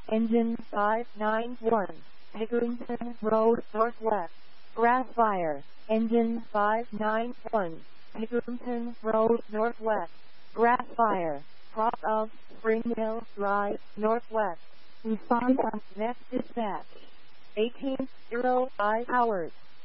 Engine 591, Hickorington Road Northwest. Grass fire. Engine 591, Hickorington Road Northwest. Grass fire. Cross of Spring Hill Drive Northwest. Respond on next dispatch. 18:05 hours.